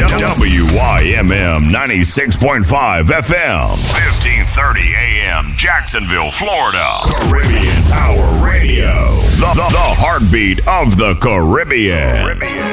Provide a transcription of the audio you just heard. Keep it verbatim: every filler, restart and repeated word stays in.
W Y M M ninety-six point five F M, fifteen thirty A M, Jacksonville, Florida. Caribbean Power Radio, the, the, the heartbeat of the Caribbean. Caribbean.